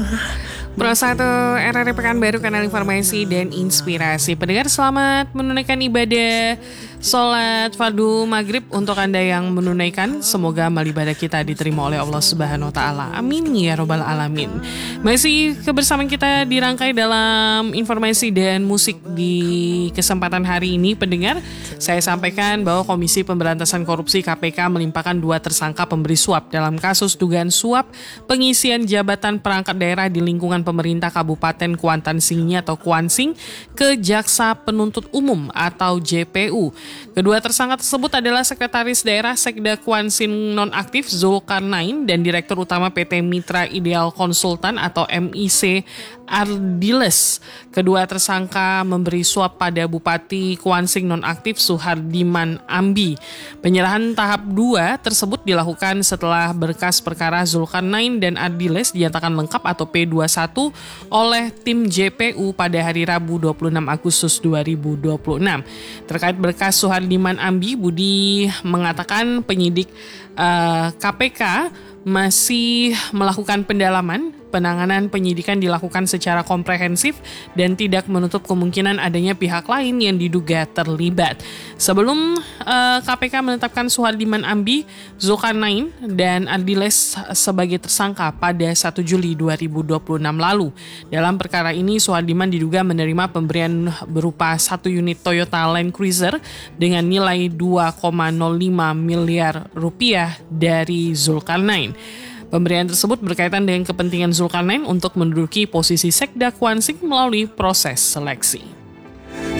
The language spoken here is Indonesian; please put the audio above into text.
Pro 1 RRI Pekanbaru, kanal informasi dan inspirasi. Pendengar, selamat menunaikan ibadah sholat fardu maghrib. Untuk Anda yang menunaikan, semoga amal ibadah kita diterima oleh Allah Subhanahu wa Ta'ala. Amin ya Rabbal Alamin. Masih kebersamaan kita dirangkai dalam informasi dan musik di kesempatan hari ini. Pendengar, saya sampaikan bahwa Komisi Pemberantasan Korupsi KPK melimpahkan 2 tersangka pemberi suap dalam kasus dugaan suap pengisian jabatan perangkat daerah di lingkungan pemerintah Kabupaten Kuantan Singi atau Kuansing ke Jaksa Penuntut Umum atau JPU. Kedua tersangka tersebut adalah Sekretaris Daerah Sekda Kuansing nonaktif Zulkarnain dan Direktur Utama PT Mitra Ideal Konsultan atau MIC Ardiles. Kedua tersangka memberi suap pada Bupati Kuansing nonaktif Suhardiman Ambi. Penyerahan tahap 2 tersebut dilakukan setelah berkas perkara Zulkarnain dan Ardiles dinyatakan lengkap atau P21 oleh tim JPU pada hari Rabu 26 Agustus 2026. Terkait berkas Suhardiman Ambi, Budi mengatakan penyidik KPK masih melakukan pendalaman. Penanganan penyidikan dilakukan secara komprehensif dan tidak menutup kemungkinan adanya pihak lain yang diduga terlibat. Sebelum KPK menetapkan Suhardiman Ambi, Zulkarnain dan Ardiles sebagai tersangka pada 1 Juli 2026 lalu. Dalam perkara ini, Suhardiman diduga menerima pemberian berupa 1 unit Toyota Land Cruiser dengan nilai 2,05 miliar rupiah dari Zulkarnain. Pemberian tersebut berkaitan dengan kepentingan Zulkarnain untuk menduduki posisi Sekda Kuansing melalui proses seleksi.